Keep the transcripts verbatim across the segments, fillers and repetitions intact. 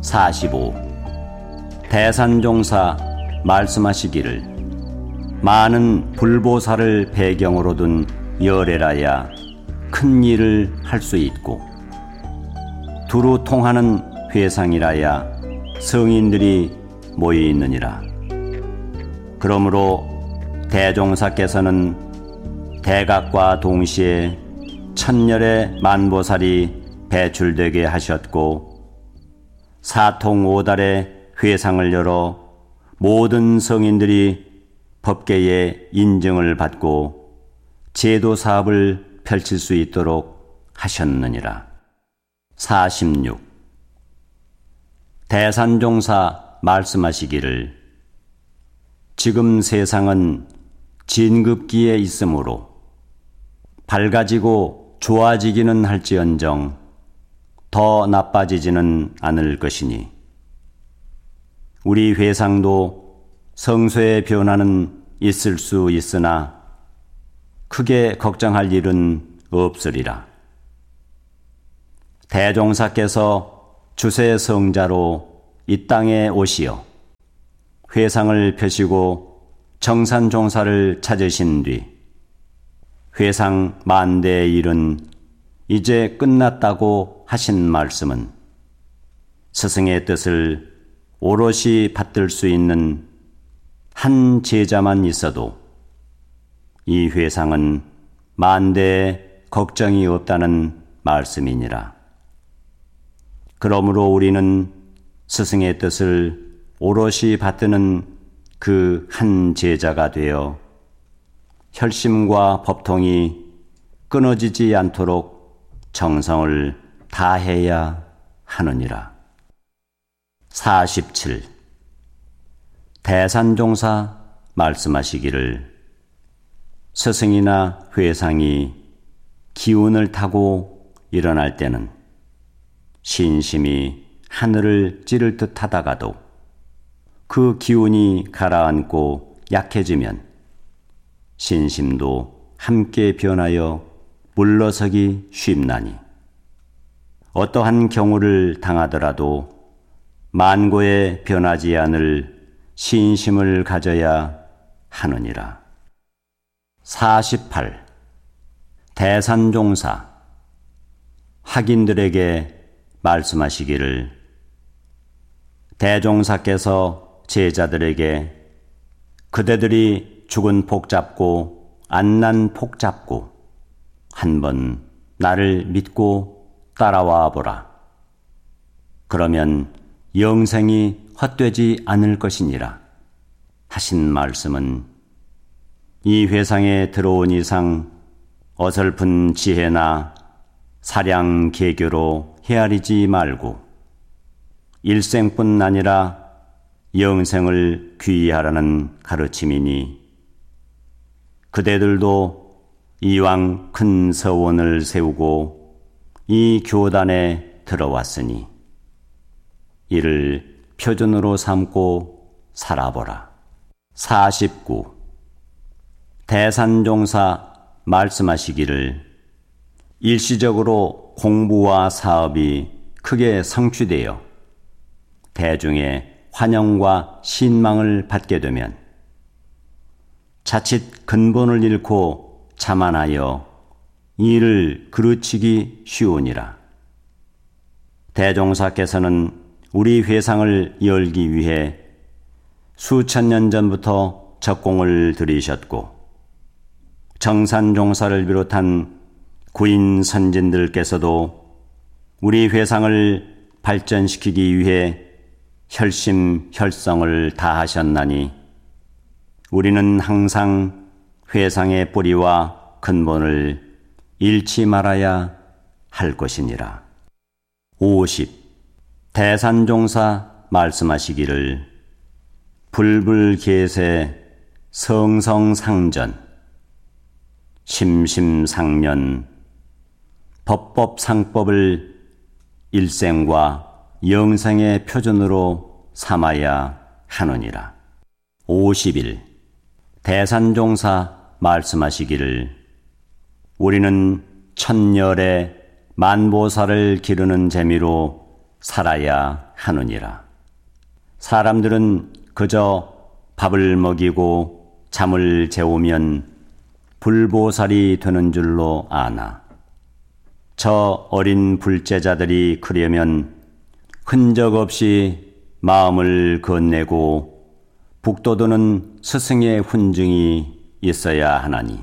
사십오. 대산종사 말씀하시기를 많은 불보살을 배경으로 둔 열애라야 큰 일을 할 수 있고 두루 통하는 회상이라야 성인들이 모여 있느니라. 그러므로 대종사께서는 대각과 동시에 천열의 만보살이 배출되게 하셨고 사통오달의 회상을 열어 모든 성인들이 법계의 인정을 받고 제도 사업을 펼칠 수 있도록 하셨느니라. 사십육. 대산종사 말씀하시기를 지금 세상은 진급기에 있으므로 밝아지고 좋아지기는 할지언정 더 나빠지지는 않을 것이니 우리 회상도 성소의 변화는 있을 수 있으나 크게 걱정할 일은 없으리라. 대종사께서 주세 성자로 이 땅에 오시어 회상을 펴시고 정산종사를 찾으신 뒤 회상 만대의 일은 이제 끝났다고 하신 말씀은 스승의 뜻을 오롯이 받들 수 있는 한 제자만 있어도 이 회상은 만대에 걱정이 없다는 말씀이니라. 그러므로 우리는 스승의 뜻을 오롯이 받드는 그 한 제자가 되어 혈심과 법통이 끊어지지 않도록 정성을 다해야 하느니라. 사십칠. 대산종사 말씀하시기를 스승이나 회상이 기운을 타고 일어날 때는 신심이 하늘을 찌를 듯 하다가도 그 기운이 가라앉고 약해지면 신심도 함께 변하여 물러서기 쉽나니 어떠한 경우를 당하더라도 만고에 변하지 않을 신심을 가져야 하느니라. 사십팔. 대산종사 학인들에게 말씀하시기를 대종사께서 제자들에게 그대들이 죽은 폭 잡고 안 난 폭 잡고 한번 나를 믿고 따라와 보라. 그러면 영생이 헛되지 않을 것이니라 하신 말씀은 이 회상에 들어온 이상 어설픈 지혜나 사량 계교로 헤아리지 말고 일생뿐 아니라 영생을 귀의하라는 가르침이니 그대들도 이왕 큰 서원을 세우고 이 교단에 들어왔으니 이를 표준으로 삼고 살아보라. 사십구. 대산종사 말씀하시기를 일시적으로 공부와 사업이 크게 성취되어 대중의 환영과 신망을 받게 되면 자칫 근본을 잃고 자만하여 일을 그르치기 쉬우니라. 대종사께서는 우리 회상을 열기 위해 수천 년 전부터 적공을 들이셨고 정산종사를 비롯한 구인 선진들께서도 우리 회상을 발전시키기 위해 혈심 혈성을 다하셨나니 우리는 항상 회상의 뿌리와 근본을 잃지 말아야 할 것이니라. 오십. 대산종사 말씀하시기를 불불계세 성성상전 심심상년 법법상법을 일생과 영생의 표준으로 삼아야 하느니라. 오십일. 대산종사 말씀하시기를 우리는 천열의 만보살을 기르는 재미로 살아야 하느니라. 사람들은 그저 밥을 먹이고 잠을 재우면 불보살이 되는 줄로 아나. 저 어린 불제자들이 그려면 흔적 없이 마음을 건네고 북돋우는 스승의 훈증이 있어야 하나니,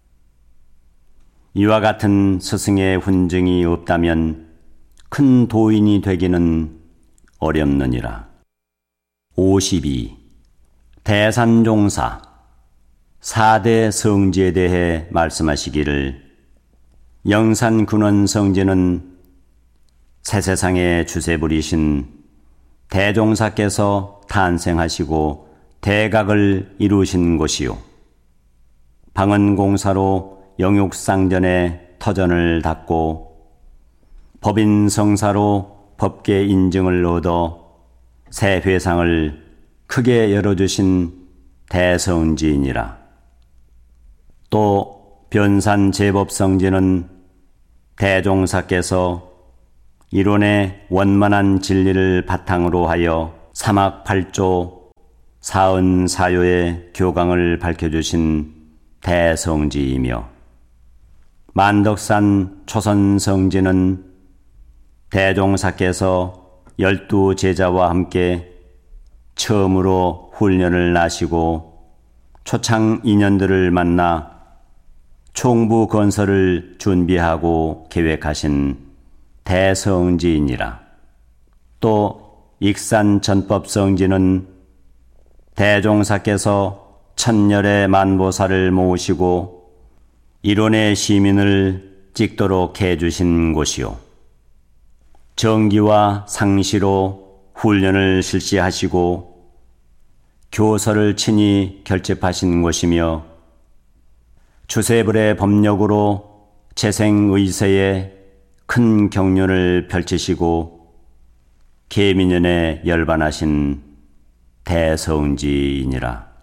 이와 같은 스승의 훈증이 없다면 큰 도인이 되기는 어렵느니라. 오십이. 대산종사 사대 성지에 대해 말씀하시기를, 영산근원 성지는 새세상의 주세부리신 대종사께서 탄생하시고 대각을 이루신 곳이요, 방언공사로 영육상전에 터전을 닫고 법인성사로 법계 인증을 얻어 새 회상을 크게 열어주신 대성지이니라. 또 변산제법성지는 대종사께서 이론의 원만한 진리를 바탕으로 하여 삼학팔조 사은사요의 교강을 밝혀주신 대성지이며, 만덕산 초선성지는 대종사께서 열두 제자와 함께 처음으로 훈련을 나시고 초창 인연들을 만나 총부 건설을 준비하고 계획하신 대성지이니라. 또 익산 전법성지는 대종사께서 천열의 만보살을 모으시고 이론의 시민을 찍도록 해주신 곳이요, 정기와 상시로 훈련을 실시하시고 교서를 친히 결집하신 곳이며, 주세불의 법력으로 재생의세에 큰 경륜을 펼치시고 계민연에 열반하신 대성지이니라.